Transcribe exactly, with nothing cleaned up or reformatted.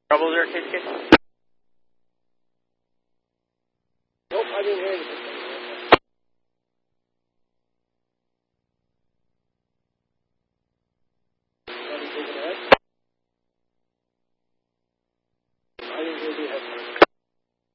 Trouble there, K K? Nope, I didn't hear anything.